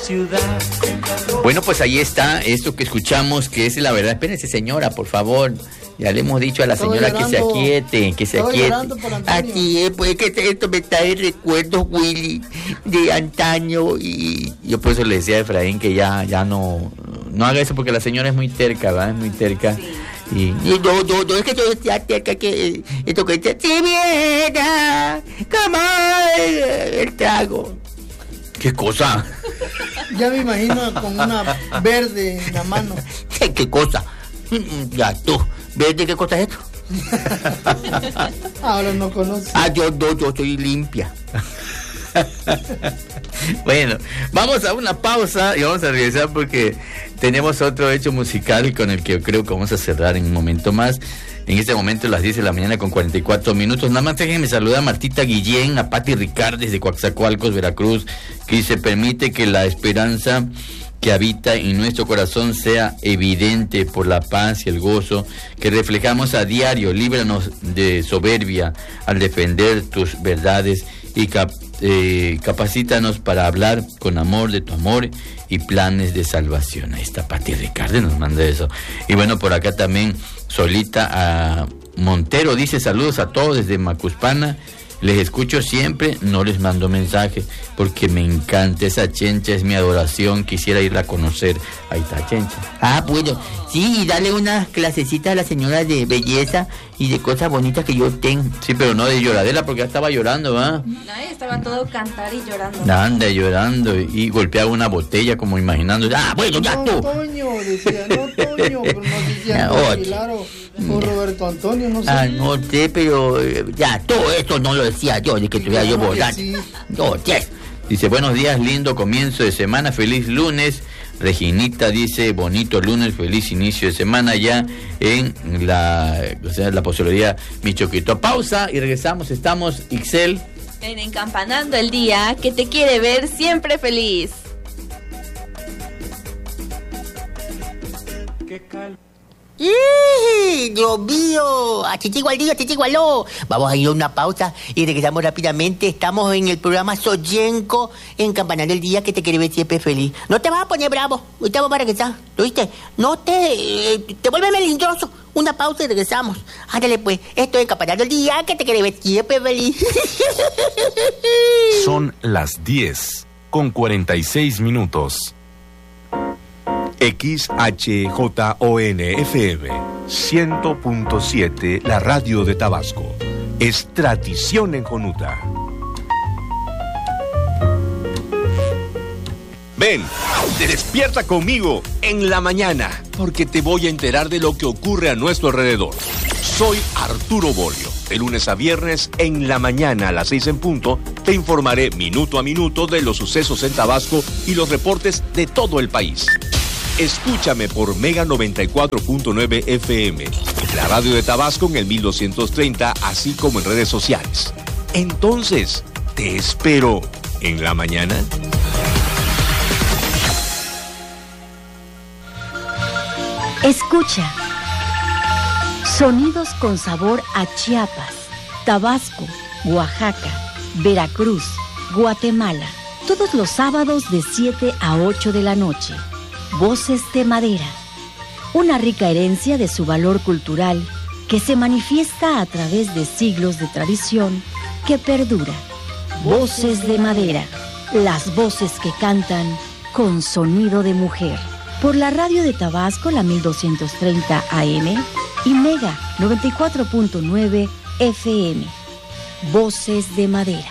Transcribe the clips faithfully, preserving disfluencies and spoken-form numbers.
Bueno, pues ahí está esto que escuchamos, que es la verdad. Espérense, señora, por favor. Ya le hemos dicho a la señora llorando, que se aquiete, que se aquiete. Aquí es, pues, que esto me trae recuerdos, Willy, de antaño. Y yo por eso le decía a Efraín que ya, ya no, no haga eso, porque la señora es muy terca, ¿verdad? Es muy terca. Sí. Y, y no, no, no, es que yo decía terca que esto que dice, si viera, como el, el trago. ¿Qué cosa? Ya me imagino con una verde en la mano. ¿Qué cosa? Ya tú, ¿verde qué cosa es esto? Ahora no conoces. Ah, yo no, yo soy limpia. Bueno, vamos a una pausa y vamos a regresar porque tenemos otro hecho musical con el que yo creo que vamos a cerrar en un momento más. En este momento las diez de la mañana con cuarenta y cuatro minutos. Nada más déjenme saludar a Martita Guillén, a Pati Ricardes de Coaxacualcos, Veracruz, que se permite que la esperanza que habita en nuestro corazón sea evidente por la paz y el gozo que reflejamos a diario. Líbranos de soberbia al defender tus verdades y cap eh, capacítanos para hablar con amor de tu amor y planes de salvación. Ahí está Pati Ricardes, nos manda eso. Y bueno, por acá también Solita a Montero dice saludos a todos desde Macuspana. Les escucho siempre, no les mando mensaje porque me encanta esa Chencha, es mi adoración, quisiera irla a conocer. Ahí está Chencha. Ah, bueno, sí, y dale unas clasecitas a la señora de belleza y de cosas bonitas que yo tengo. Sí, pero no de lloradera porque ya estaba llorando, ¿va? No, estaba todo cantar y llorando. Anda llorando y, y golpeaba una botella como imaginando. Ah, bueno, ya no, tú. Toño, decía, no, Toño, pero no decía, no, claro. O Roberto Antonio, no sé. Ah, no sé, pero eh, ya, todo esto no lo decía yo, de que estuviera yo borracho. Sí. No, yes. Dice, buenos días, lindo comienzo de semana, feliz lunes. Reginita dice, bonito lunes, feliz inicio de semana ya en la, o sea, la posibilidad Michoquito. Pausa y regresamos, estamos, Ixel. En Encampanando el Día, que te quiere ver siempre feliz. Qué calma. ¡Eh! ¡Dios mío! ¡Achichigualdillo, achichigualó! Vamos a ir a una pausa y regresamos rápidamente. Estamos en el programa Soyenco, en Campanando el Día, que te quiere ver siempre feliz. No te vas a poner bravo. Ahorita vamos a regresar. ¿Lo viste? No te... Eh, te vuelve melindroso. Una pausa y regresamos. Ándale pues. Esto es Campanando el Día, que te quiere ver siempre feliz. Son las diez con cuarenta y seis minutos. X H J O N F M cien punto siete, la radio de Tabasco. Es tradición en Jonuta. Ven, te despierta conmigo en la mañana, porque te voy a enterar de lo que ocurre a nuestro alrededor. Soy Arturo Bolio. De lunes a viernes, en la mañana a las seis en punto, te informaré minuto a minuto de los sucesos en Tabasco y los reportes de todo el país. Escúchame por Mega noventa y cuatro punto nueve F M, la radio de Tabasco en el mil doscientos treinta, así como en redes sociales. Entonces, te espero en la mañana. Escucha. Sonidos con sabor a Chiapas, Tabasco, Oaxaca, Veracruz, Guatemala. Todos los sábados de siete a ocho de la noche. Voces de Madera, una rica herencia de su valor cultural que se manifiesta a través de siglos de tradición que perdura. Voces de Madera, las voces que cantan con sonido de mujer. Por la radio de Tabasco, la mil doscientos treinta A M y Mega noventa y cuatro punto nueve F M. Voces de Madera.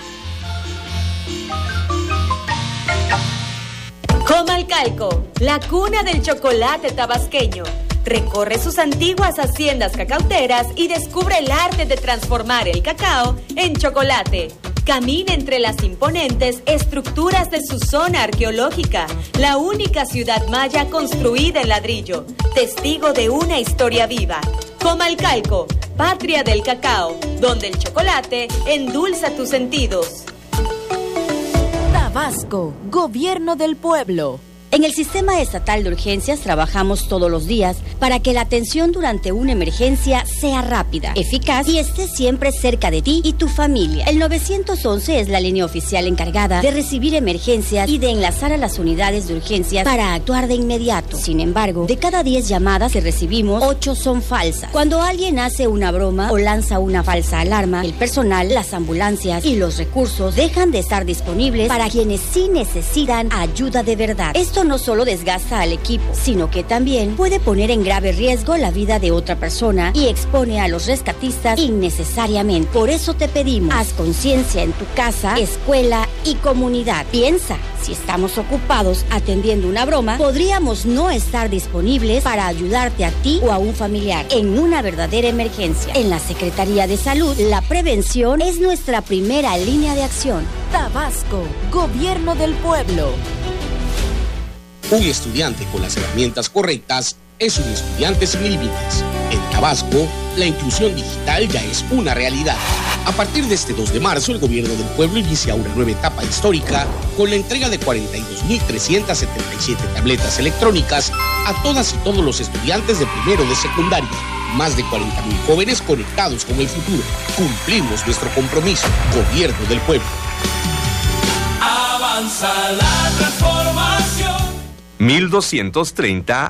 Comalcalco, la cuna del chocolate tabasqueño. Recorre sus antiguas haciendas cacauteras y descubre el arte de transformar el cacao en chocolate. Camina entre las imponentes estructuras de su zona arqueológica, la única ciudad maya construida en ladrillo, testigo de una historia viva. Comalcalco, patria del cacao, donde el chocolate endulza tus sentidos. Tabasco, Gobierno del Pueblo. En el Sistema Estatal de Urgencias trabajamos todos los días para que la atención durante una emergencia sea rápida, eficaz y esté siempre cerca de ti y tu familia. El nueve once es la línea oficial encargada de recibir emergencias y de enlazar a las unidades de urgencias para actuar de inmediato. Sin embargo, de cada diez llamadas que recibimos, ocho son falsas. Cuando alguien hace una broma o lanza una falsa alarma, el personal, las ambulancias y los recursos dejan de estar disponibles para quienes sí necesitan ayuda de verdad. Esto no solo desgasta al equipo, sino que también puede poner en grave riesgo la vida de otra persona y expone a los rescatistas innecesariamente. Por eso te pedimos, haz conciencia en tu casa, escuela y comunidad. Piensa, si estamos ocupados atendiendo una broma, podríamos no estar disponibles para ayudarte a ti o a un familiar en una verdadera emergencia. En la Secretaría de Salud, la prevención es nuestra primera línea de acción. Tabasco, Gobierno del Pueblo. Un estudiante con las herramientas correctas es un estudiante sin límites. En Tabasco, la inclusión digital ya es una realidad. A partir de este dos de marzo, el Gobierno del Pueblo inicia una nueva etapa histórica con la entrega de cuarenta y dos mil trescientas setenta y siete tabletas electrónicas a todas y todos los estudiantes de primero de secundaria. Más de cuarenta mil jóvenes conectados con el futuro. Cumplimos nuestro compromiso. Gobierno del Pueblo. Avanza la transformación. mil doscientos treinta